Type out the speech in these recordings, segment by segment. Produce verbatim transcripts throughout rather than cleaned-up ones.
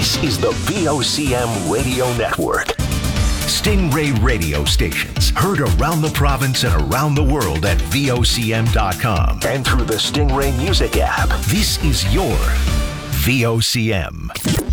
This is the V O C M Radio Network. Stingray radio stations heard around the province and around the world at V O C M dot com and through the Stingray Music app. This is your V O C M.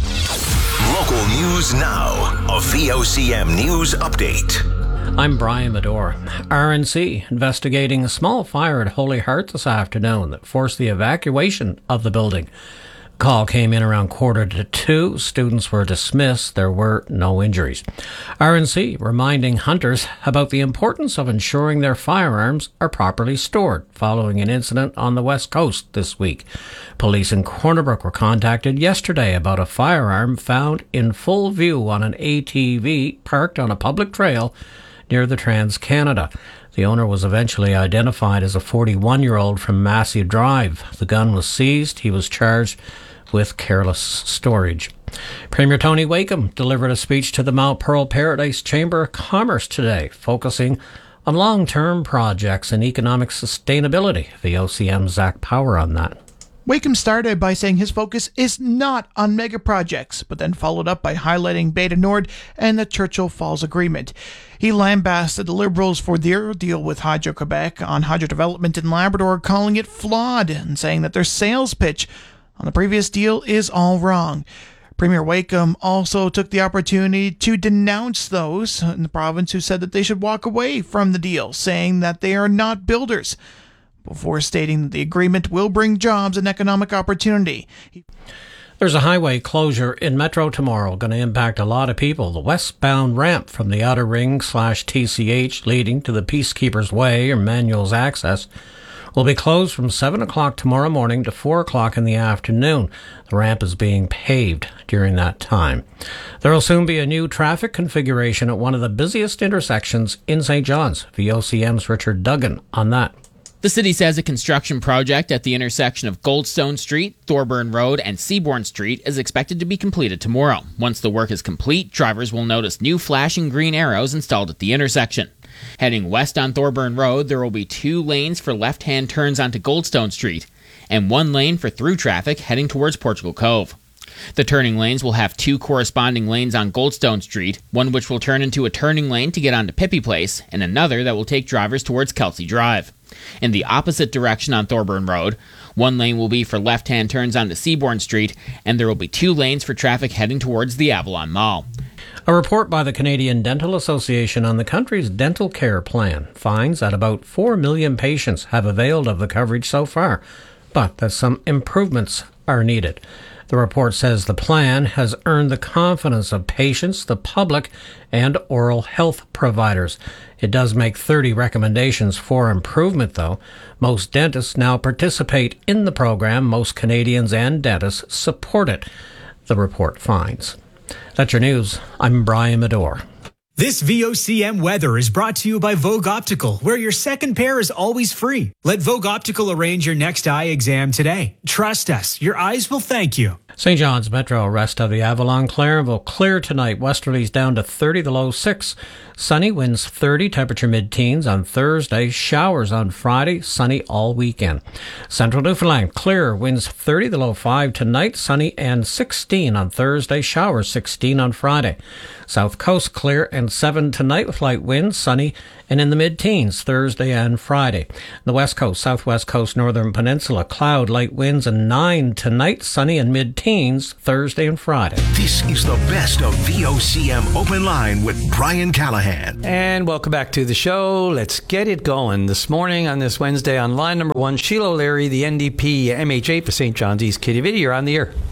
Local news now. A V O C M News Update. I'm Brian Medore. R N C investigating a small fire at Holy Heart this afternoon that forced the evacuation of the building. The call came in around quarter to two. Students were dismissed. There were no injuries. R N C reminding hunters about the importance of ensuring their firearms are properly stored following an incident on the West Coast this week. Police in Corner Brook were contacted yesterday about a firearm found in full view on an A T V parked on a public trail near the Trans-Canada. The owner was eventually identified as a forty-one-year-old from Massey Drive. The gun was seized. He was charged with careless storage. Premier Tony Wakeham delivered a speech to the Mount Pearl Paradise Chamber of Commerce today, focusing on long-term projects and economic sustainability. V O C M's Zach Power on that. Wakeham started by saying his focus is not on mega projects, but then followed up by highlighting Beta Nord and the Churchill Falls Agreement. He lambasted the Liberals for their deal with Hydro-Quebec on hydro development in Labrador, calling it flawed and saying that their sales pitch on the previous deal is all wrong. Premier Wakeham also took the opportunity to denounce those in the province who said that they should walk away from the deal, saying that they are not builders, before stating that the agreement will bring jobs and economic opportunity. There's a highway closure in Metro tomorrow, going to impact a lot of people. The westbound ramp from the Outer Ring slash T C H leading to the Peacekeepers Way or Manuel's Access will be closed from seven o'clock tomorrow morning to four o'clock in the afternoon. The ramp is being paved during that time. There will soon be a new traffic configuration at one of the busiest intersections in Saint John's. V O C M's Richard Duggan on that. The city says a construction project at the intersection of Goldstone Street, Thorburn Road, and Seabourn Street is expected to be completed tomorrow. Once the work is complete, drivers will notice new flashing green arrows installed at the intersection. Heading west on Thorburn Road, there will be two lanes for left-hand turns onto Goldstone Street, and one lane for through traffic heading towards Portugal Cove. The turning lanes will have two corresponding lanes on Goldstone Street, one which will turn into a turning lane to get onto Pippi Place, and another that will take drivers towards Kelsey Drive. In the opposite direction on Thorburn Road, one lane will be for left-hand turns onto Seabourn Street, and there will be two lanes for traffic heading towards the Avalon Mall. A report by the Canadian Dental Association on the country's dental care plan finds that about four million patients have availed of the coverage so far, but that some improvements are needed. The report says the plan has earned the confidence of patients, the public, and oral health providers. It does make thirty recommendations for improvement, though. Most dentists now participate in the program. Most Canadians and dentists support it, the report finds. That's your news. I'm Brian Medore. This V O C M weather is brought to you by Vogue Optical, where your second pair is always free. Let Vogue Optical arrange your next eye exam today. Trust us, your eyes will thank you. Saint John's Metro, rest of the Avalon, Clarenville, clear tonight. Westerlies down to thirty, the low six. Sunny, winds thirty, temperature mid-teens on Thursday. Showers on Friday, sunny all weekend. Central Newfoundland, clear, winds thirty, the low five tonight. Sunny and sixteen on Thursday. Showers sixteen on Friday. South Coast, clear and seven tonight with light winds, sunny and in the mid-teens Thursday and Friday. The West Coast, Southwest Coast, Northern Peninsula, cloud, light winds and nine tonight, sunny and mid-teens Thursday and Friday. This is the best of V O C M Open Line with Brian Callahan. And welcome back to the show. Let's get it going. This morning on this Wednesday on line number one, Sheila O'Leary, the N D P M H A for Saint John's East Kitty Vitty. You're on the air.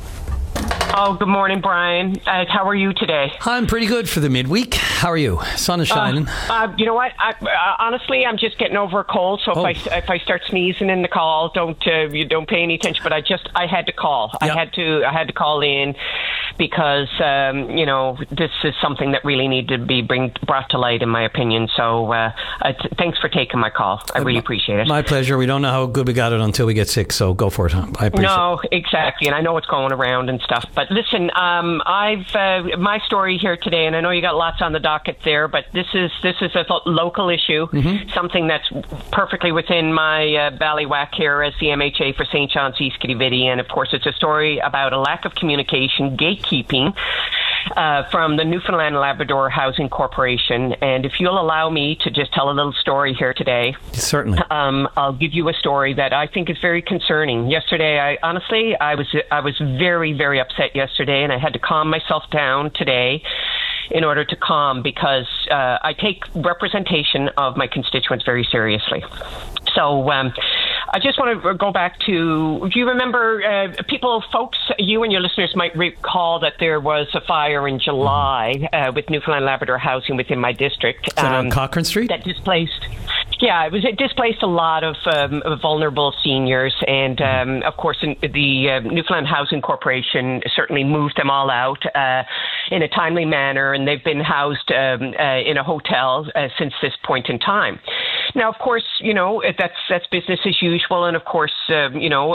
Oh, good morning, Brian. Uh, how are you today? I'm pretty good for the midweek. How are you? Sun is shining. Uh, uh, you know what? I, uh, honestly, I'm just getting over a cold. So oh. if I if I start sneezing in the call, don't uh, you don't pay any attention. But I just I had to call. Yep. I had to I had to call in because um, you know this is something that really needed to be bring, brought to light, in my opinion. So uh, uh, t- thanks for taking my call. I really appreciate it. My pleasure. We don't know how good we got it until we get sick. So go for it. Huh? I appreciate no, it. No, exactly. And I know what's going around and stuff. But listen, um, I've uh, my story here today, and I know you got lots on the docket there, but this is this is a th- local issue, mm-hmm. something that's perfectly within my uh, ballywhack here as the M H A for Saint John's East Kitty Vitty, and of course it's a story about a lack of communication, gatekeeping keeping uh, from the Newfoundland and Labrador Housing Corporation. And if you'll allow me to just tell a little story here today. Certainly. Um, I'll give you a story that I think is very concerning. Yesterday, I honestly, I was I was very, very upset yesterday, and I had to calm myself down today in order to calm, because uh, I take representation of my constituents very seriously. So um, I just want to go back to, do you remember, uh, people, folks, you and your listeners might recall that there was a fire in July uh, with Newfoundland Labrador Housing within my district. Is that um, on Cochrane Street? That displaced... Yeah, it was. It displaced a lot of um, vulnerable seniors, and um, of course, in, the uh, Newfoundland Housing Corporation certainly moved them all out uh, in a timely manner, and they've been housed um, uh, in a hotel uh, since this point in time. Now, of course, you know that's that's business as usual, and of course, um, you know,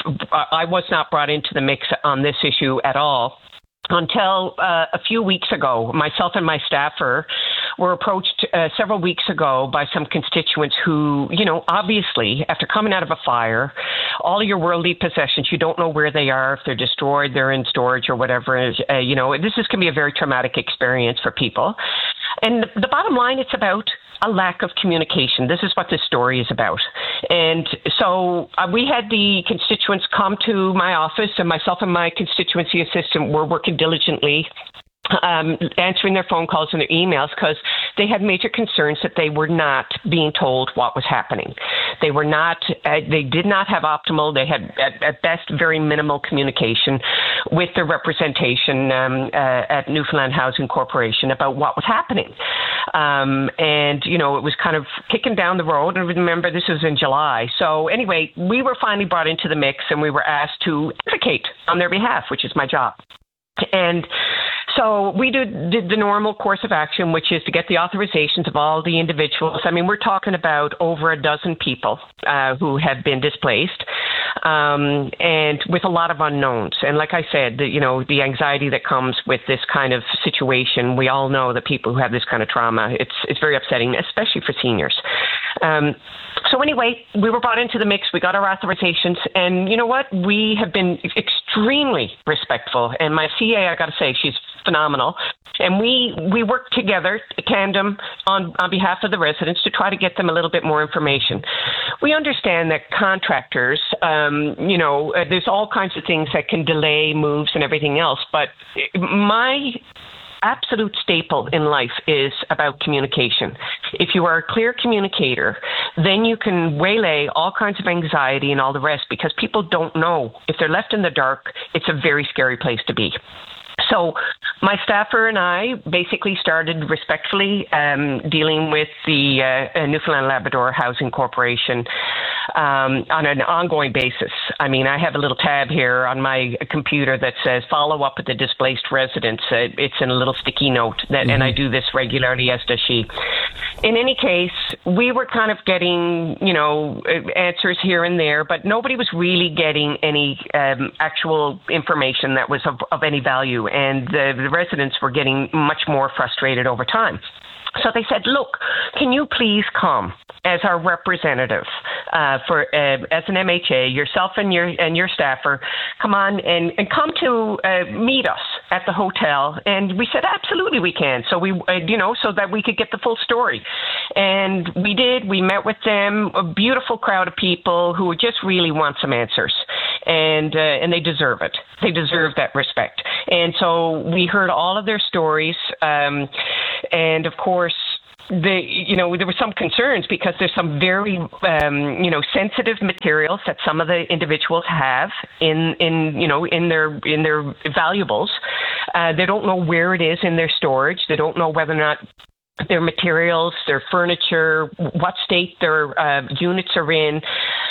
I was not brought into the mix on this issue at all until uh, a few weeks ago. Myself and my staffer were approached uh, several weeks ago by some constituents who, you know, obviously, after coming out of a fire, all of your worldly possessions, you don't know where they are, if they're destroyed, they're in storage or whatever. Uh, you know, this is can be a very traumatic experience for people. And the, the bottom line, it's about a lack of communication. This is what this story is about. And so uh, we had the constituents come to my office, and myself and my constituency assistant were working diligently Um, answering their phone calls and their emails, because they had major concerns that they were not being told what was happening. They were not, uh, they did not have optimal, they had at, at best very minimal communication with their representation um, uh, at Newfoundland Housing Corporation about what was happening. Um, and, you know, it was kind of kicking down the road. And remember, this was in July. So anyway, we were finally brought into the mix, and we were asked to advocate on their behalf, which is my job. And so we did, did the normal course of action, which is to get the authorizations of all the individuals. I mean, we're talking about over a dozen people uh, who have been displaced, um, and with a lot of unknowns. And like I said, the, you know, the anxiety that comes with this kind of situation, we all know that people who have this kind of trauma, it's it's very upsetting, especially for seniors. Um, So anyway, we were brought into the mix. We got our authorizations. And you know what? We have been extremely respectful. And my C A, I got to say, she's phenomenal. And we we work together, tandem, on, on behalf of the residents to try to get them a little bit more information. We understand that contractors, um, you know, uh, there's all kinds of things that can delay moves and everything else. But my absolute staple in life is about communication. If you are a clear communicator, then you can waylay all kinds of anxiety and all the rest, because people don't know. If they're left in the dark, it's a very scary place to be. So my staffer and I basically started respectfully um, dealing with the uh, Newfoundland Labrador Housing Corporation um, on an ongoing basis. I mean, I have a little tab here on my computer that says follow up with the displaced residents. Uh, it's in a little sticky note, that, mm-hmm. and I do this regularly, as does she. In any case, we were kind of getting, you know, answers here and there, but nobody was really getting any um, actual information that was of, of any value. And the, the residents were getting much more frustrated over time. So they said, look, can you please come as our representative uh, for uh, as an M H A, yourself and your and your staffer, come on and, and come to uh, meet us at the hotel. And we said, absolutely we can. So we, uh, you know, so that we could get the full story. And we did. We met with them, a beautiful crowd of people who just really want some answers. And uh, and they deserve it. They deserve that respect. And so we heard all of their stories. Um, and of course, the you know there were some concerns because there's some very um, you know sensitive materials that some of the individuals have in in you know in their in their valuables. Uh, they don't know where it is in their storage. They don't know whether or not their materials, their furniture, what state their uh, units are in.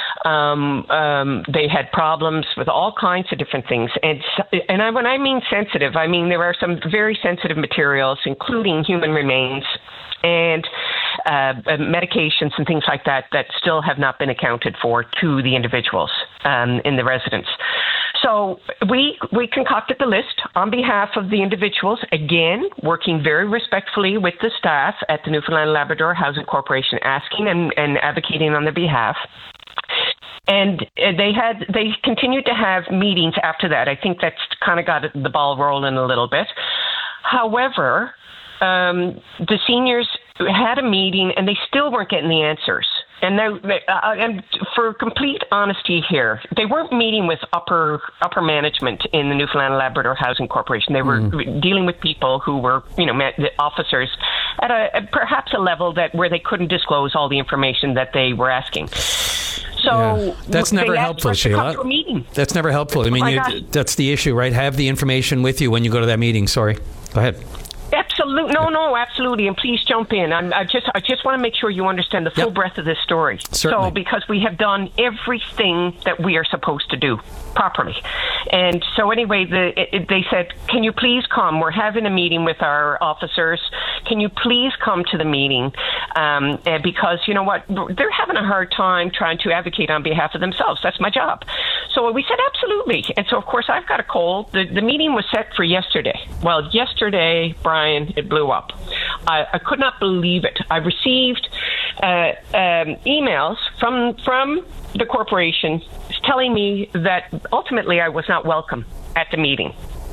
Um, um, they had problems with all kinds of different things. And and I, when I mean sensitive, I mean there are some very sensitive materials, including human remains and uh, medications and things like that, that still have not been accounted for to the individuals um, in the residence. So we we concocted the list on behalf of the individuals, again, working very respectfully with the staff at the Newfoundland Labrador Housing Corporation, asking and, and advocating on their behalf. And they had they continued to have meetings after that. I think that's kind of got the ball rolling a little bit. However, um, the seniors had a meeting and they still weren't getting the answers. And, they, uh, and for complete honesty here, they weren't meeting with upper upper management in the Newfoundland and Labrador Housing Corporation. They were mm. dealing with people who were, you know, the officers at a at perhaps a level that where they couldn't disclose all the information that they were asking. So yeah. That's never helpful, Sheila. That's never helpful. I mean, you, that's the issue, right? Have the information with you when you go to that meeting. Sorry. Go ahead. Absolutely. No, no, absolutely. And please jump in. I'm, I just I just want to make sure you understand the full yep. breadth of this story. Certainly. So, because we have done everything that we are supposed to do properly. And so anyway, the, it, it, they said, can you please come? We're having a meeting with our officers. Can you please come to the meeting? Um, and because, you know what, they're having a hard time trying to advocate on behalf of themselves. That's my job. So we said, absolutely. And so, of course, I've got a cold. The, the meeting was set for yesterday. Well, yesterday, Brian, it blew up. I, I could not believe it. I received uh, um, emails from from the corporation telling me that ultimately I was not welcome at the meeting.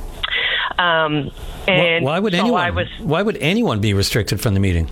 Um, and why, why would so anyone? I was, why would anyone be restricted from the meeting?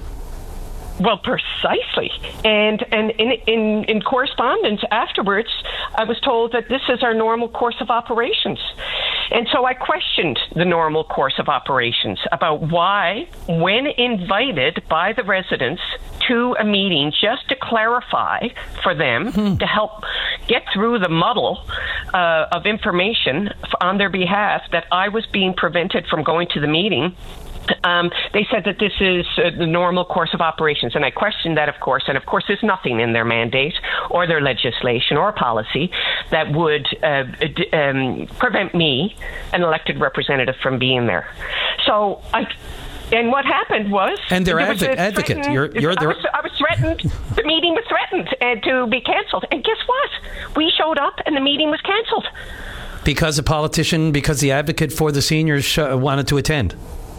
Well, precisely. And and in, in, in correspondence afterwards, I was told that this is our normal course of operations. And so I questioned the normal course of operations about why, when invited by the residents to a meeting just to clarify for them, hmm. to help get through the muddle uh, of information on their behalf, that I was being prevented from going to the meeting. Um, they said that this is uh, the normal course of operations, and I questioned that, of course, and of course there's nothing in their mandate or their legislation or policy that would uh, um, prevent me, an elected representative, from being there. So I... And what happened was... And they're adv- advocate. You're, you're I, was, I was threatened. The meeting was threatened and to be cancelled. And guess what? We showed up and the meeting was cancelled. Because a politician, because the advocate for the seniors sh- wanted to attend.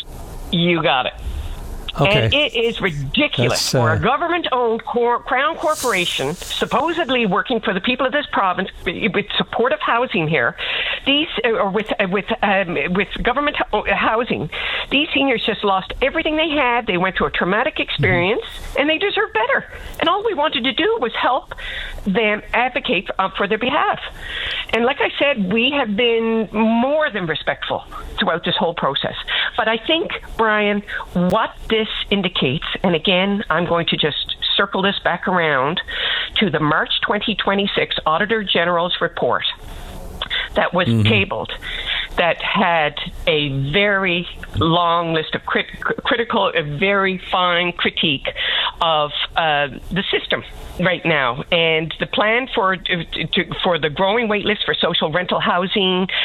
You got it. Okay. And it is ridiculous uh, for a government-owned cor- crown corporation, supposedly working for the people of this province with supportive housing here, these or with uh, with um, with government ho- housing, these seniors just lost everything they had. They went through a traumatic experience, mm-hmm. and they deserve better. And all we wanted to do was help them advocate uh, for their behalf. And like I said, we have been more than respectful throughout this whole process. But I think, Brian, what this indicates, and again, I'm going to just circle this back around to the March twenty twenty-six Auditor General's report that was mm-hmm. tabled, that had a very long list of crit- critical, a very fine critique of uh, the system right now, and the plan for to, for the growing wait list for social rental housing, um,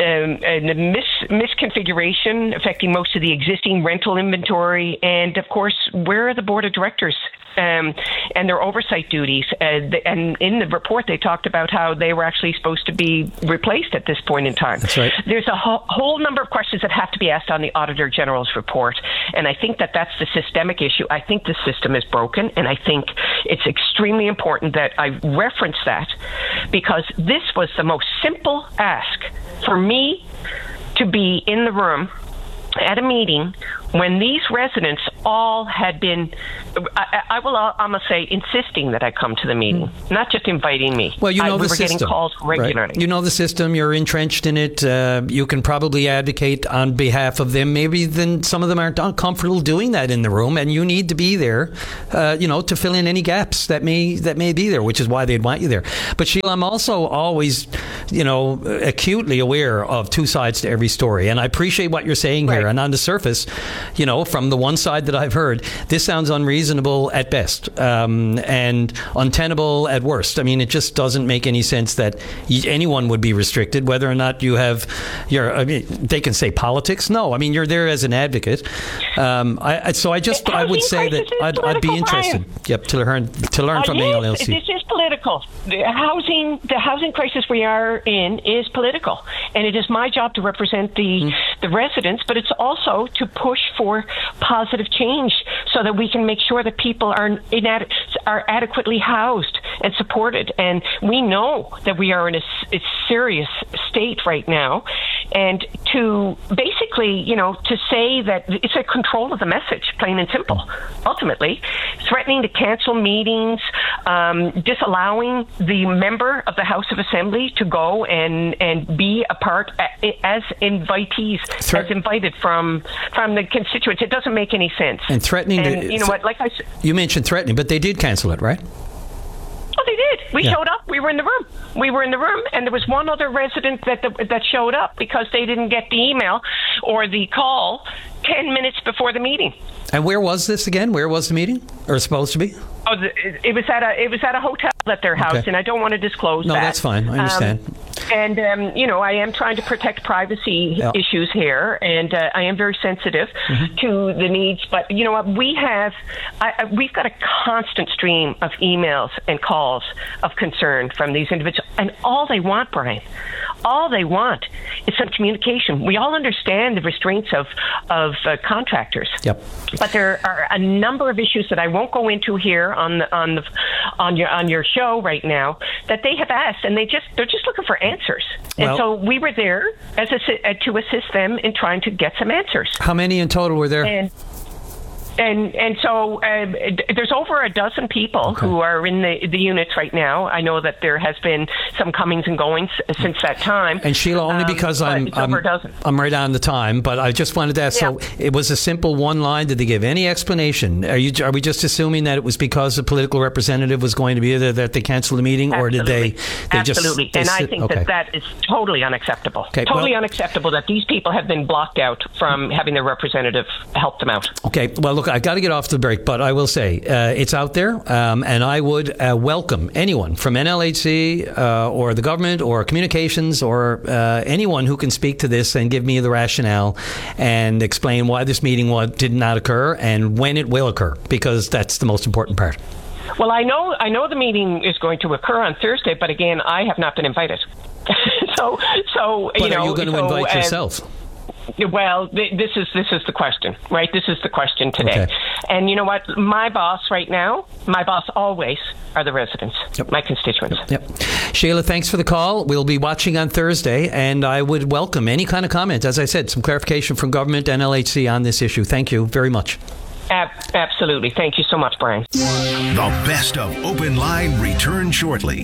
and the mis- misconfiguration affecting most of the existing rental inventory, and of course, where are the board of directors um, and their oversight duties? Uh, the, and in the report, they talked about how they were actually supposed to be replaced at this point in time. That's right. There's a ho- whole number of questions that have to be asked on the Auditor General's report, and I think that that's the systemic issue. I think the system is broken, and I think it's extremely important that I reference that, because this was the most simple ask for me to be in the room at a meeting when these residents all had been, I, I will, I'm going to say, insisting that I come to the meeting, mm. not just inviting me. Well, you know I, the we were system, getting calls regularly. Right? You know the system. You're entrenched in it. Uh, you can probably advocate on behalf of them. Maybe then some of them aren't comfortable doing that in the room, and you need to be there, uh, you know, to fill in any gaps that may that may be there, which is why they'd want you there. But Sheila, I'm also always, you know, acutely aware of two sides to every story, and I appreciate what you're saying right. here. And on the surface, you know, from the one side that I've heard, this sounds unreasonable at best, um, and untenable at worst. I mean, it just doesn't make any sense that anyone would be restricted, whether or not you have your, I mean, they can say politics. No, I mean, you're there as an advocate. Um, I, so I just I would say that I'd, I'd be interested. Brian. Yep, to learn to learn uh, from yes, A L L C. This is political. The housing the housing crisis we are in is political, and it is my job to represent the mm. the residents, but it's also to push for positive change so that we can make sure that people are inad- are adequately housed and supported. And we know that we are in a, a serious state right now, and to basically, you know, to say that it's a control of the message, plain and simple. Ultimately, threatening to cancel meetings, um, disallowing the member of the House of Assembly to go and, and be a part as invitees, Thre- as invited from from the constituents. It doesn't make any sense. And threatening, and, to, you know what? Like I said, you mentioned threatening, but they did cancel it, right? Oh, they did. We yeah. showed up. We were in the room. We were in the room, and there was one other resident that the, that showed up because they didn't get the email or the call ten minutes before the meeting. And where was this again? Where was the meeting, or supposed to be? Oh, the, it was at a it was at a hotel at their house, okay. and I don't want to disclose no, that. No, that's fine. I understand. Um, and um, you know, I am trying to protect privacy yeah. issues here, and uh, I am very sensitive mm-hmm. to the needs. But you know what? We have I, I, we've got a constant stream of emails and calls of concern from these individuals, and all they want, Brian, all they want is some communication. We all understand the restraints of of uh, contractors. Yep. But there are a number of issues that I won't go into here on the on the on your on your show right now that they have asked, and they just they're just looking for answers. Well, and so we were there as a, to assist them in trying to get some answers. How many in total were there? And, And and so uh, there's over a dozen people okay. who are in the, the units right now. I know that there has been some comings and goings since that time. And Sheila, only because um, I'm I'm, I'm right on the time, but I just wanted to ask. Yeah. So it was a simple one line. Did they give any explanation? Are you are we just assuming that it was because the political representative was going to be there that they canceled the meeting, Absolutely. or did they? they Absolutely. Just, they and sit, I think okay. that that is totally unacceptable. Okay, totally well, unacceptable that these people have been blocked out from having their representative help them out. Okay. Well, look, I've got to get off the break, but I will say uh, it's out there, um, and I would uh, welcome anyone from N L H C uh, or the government or communications or uh, anyone who can speak to this and give me the rationale and explain why this meeting did not occur and when it will occur, because that's the most important part. Well, I know I know the meeting is going to occur on Thursday, but again, I have not been invited. so, so but you know, are you going to so, invite uh, yourself? Well, th- this is this is the question, right? This is the question today. Okay. And you know what? My boss right now, my boss always are the residents, yep. my constituents. Yep. Sheila, thanks for the call. We'll be watching on Thursday, and I would welcome any kind of comment. As I said, some clarification from government, N L H C on this issue. Thank you very much. Ab- absolutely. Thank you so much, Brian. The best of Open Line return shortly.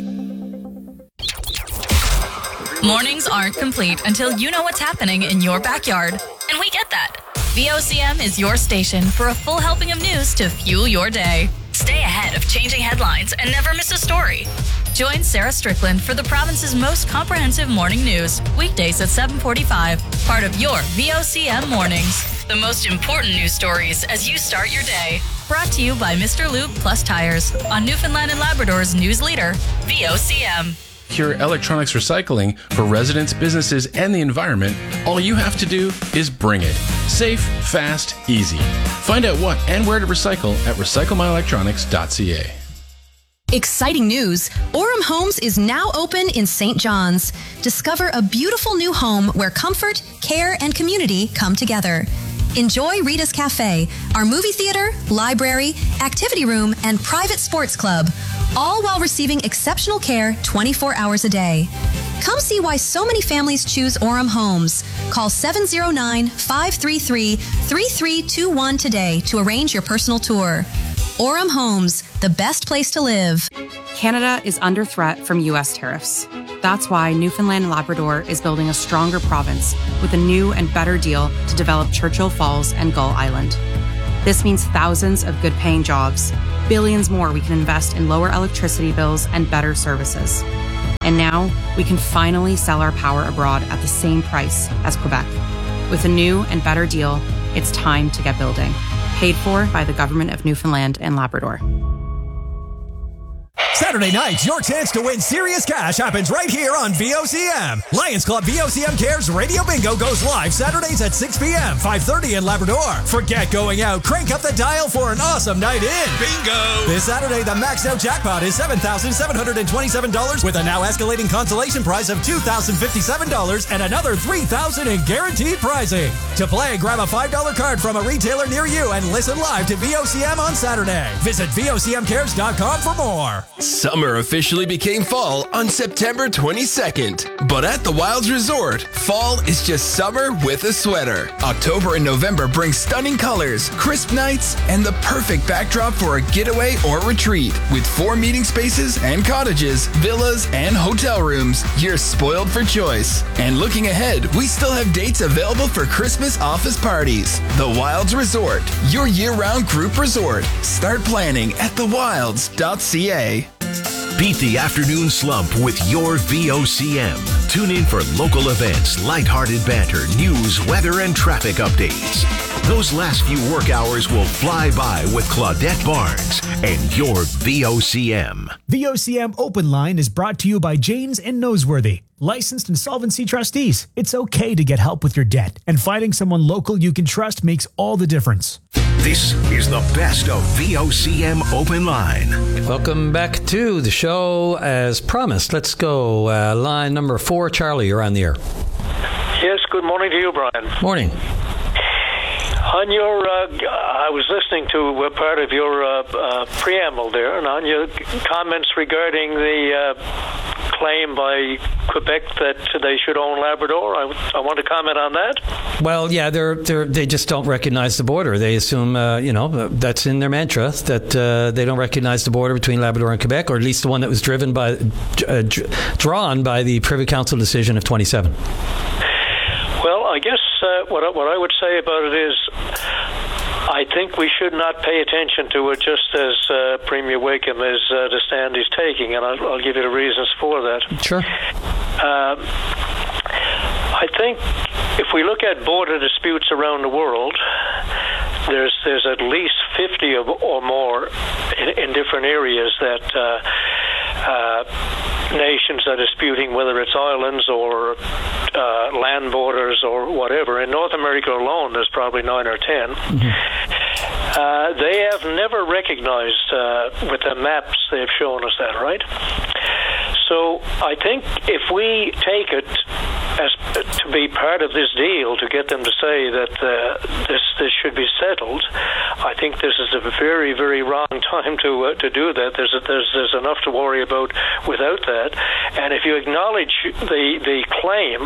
Mornings aren't complete until you know what's happening in your backyard. And we get that. V O C M is your station for a full helping of news to fuel your day. Stay ahead of changing headlines and never miss a story. Join Sarah Strickland for the province's most comprehensive morning news, weekdays at seven forty-five, part of your V O C M Mornings. The most important news stories as you start your day. Brought to you by Mister Lube Plus Tires on Newfoundland and Labrador's news leader, V O C M. Secure electronics recycling for residents, businesses, and the environment. All you have to do is bring it. Safe, fast, easy. Find out what and where to recycle at recycle my electronics dot c a. Exciting news! Orem Homes is now open in Saint John's. Discover a beautiful new home where comfort, care, and community come together. Enjoy Rita's Cafe, our movie theater, library, activity room, and private sports club, all while receiving exceptional care twenty-four hours a day. Come see why so many families choose Orem Homes. Call seven oh nine, five three three, three three two one today to arrange your personal tour. Orem Homes, the best place to live. Canada is under threat from U S tariffs. That's why Newfoundland and Labrador is building a stronger province with a new and better deal to develop Churchill Falls and Gull Island. This means thousands of good-paying jobs, billions more we can invest in lower electricity bills and better services. And now we can finally sell our power abroad at the same price as Quebec. With a new and better deal, it's time to get building. Paid for by the Government of Newfoundland and Labrador. Saturday night, your chance to win serious cash happens right here on V O C M. Lions Club V O C M Cares Radio Bingo goes live Saturdays at six p.m., five thirty in Labrador. Forget going out. Crank up the dial for an awesome night in. Bingo! This Saturday, the maxed out jackpot is seven thousand seven hundred twenty-seven dollars with a now escalating consolation prize of two thousand fifty-seven dollars and another three thousand dollars in guaranteed prizing. To play, grab a five dollar card from a retailer near you and listen live to V O C M on Saturday. Visit V O C M cares dot com for more. Summer officially became fall on September twenty-second. But at the Wilds Resort, fall is just summer with a sweater. October and November bring stunning colors, crisp nights, and the perfect backdrop for a getaway or retreat. With four meeting spaces and cottages, villas, and hotel rooms, you're spoiled for choice. And looking ahead, we still have dates available for Christmas office parties. The Wilds Resort, your year-round group resort. Start planning at the wilds dot c a. Beat the afternoon slump with your V O C M. Tune in for local events, lighthearted banter, news, weather, and traffic updates. Those last few work hours will fly by with Claudette Barnes and your V O C M. V O C M Open Line is brought to you by Janes and Noseworthy, licensed insolvency trustees. It's okay to get help with your debt, and finding someone local you can trust makes all the difference. This is the best of V O C M Open Line. Welcome back to the show. As promised, let's go. Uh, line number four, Charlie, you're on the air. Yes, good morning to you, Brian. Morning. On your, uh, I was listening to a part of your uh, uh, preamble there, and on your comments regarding the uh, claim by Quebec that they should own Labrador, I, I want to comment on that. Well, yeah, they're, they're they just don't recognize the border. They assume, uh, you know, that's in their mantra, that uh, they don't recognize the border between Labrador and Quebec, or at least the one that was driven by, uh, drawn by the Privy Council decision of twenty-seven. Well, I guess uh, what, I, what I would say about it is I think we should not pay attention to it just as uh, Premier Wakeham is uh, the stand he's taking, and I'll, I'll give you the reasons for that. Sure. Uh, I think if we look at border disputes around the world, there's there's at least fifty or more in, in different areas that uh, uh, nations are disputing, whether it's islands or uh, land borders or whatever. In North America alone, there's probably nine or ten. Mm-hmm. Uh, they have never recognized, uh, with the maps, they've shown us that, right? So I think if we take it as to be part of this deal to get them to say that uh, this this should be settled, I think this is a very, very wrong time to uh, to do that. There's, a, there's there's enough to worry about without that. And if you acknowledge the the claim,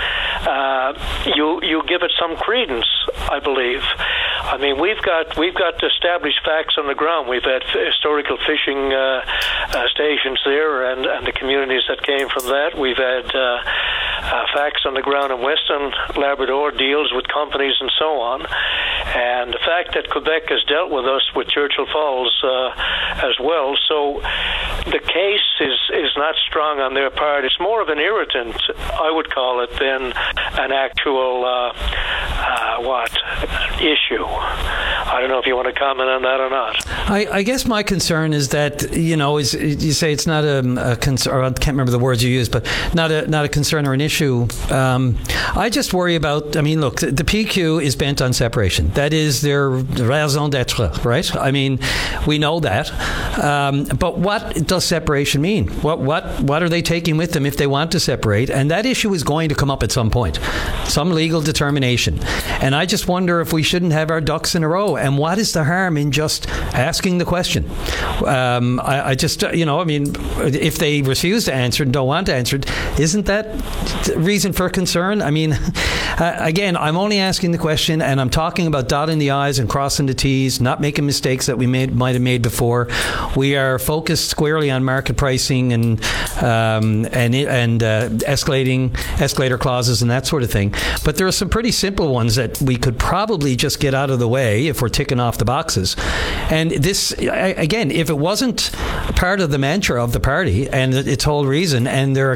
uh, you you give it some credence, I believe. I mean, we've got we've got established facts on the ground. We've had historical fishing uh, uh, stations there, and, and the communities that came from that. We've had uh, uh, facts on the ground in Western Labrador, deals with companies and so on. And the fact that Quebec has dealt with us with Churchill Falls uh, as well, so the case is, is not strong on their part. It's more of an irritant, I would call it, than an actual, uh, uh, what, issue. I don't know if you want to comment on that or not. I, I guess my concern is that, you know, is you say it's not a, a concern, I can't remember the words you used, but not a not a concern or an issue. Um, I just worry about, I mean, look, the P Q is bent on separation. That is their raison d'etre, right? I mean, we know that. Um, but what does separation mean? What what what are they taking with them if they want to separate? And that issue is going to come up at some point, some legal determination. And I just wonder if we shouldn't have our ducks in a row. And what is the harm in just asking the question? Um, I, I just, you know, I mean, if they refuse to answer and don't want to answer it, isn't that reason for concern? I mean, uh, again, I'm only asking the question, and I'm talking about dotting the I's and crossing the T's, not making mistakes that we made might have made before. We are focused squarely on market pricing and um, and and uh, escalating escalator clauses and that sort of thing. But there are some pretty simple ones that we could probably just get out of the way if we're ticking off the boxes. And this, again, if it wasn't part of the mantra of the party and its whole reason, and there are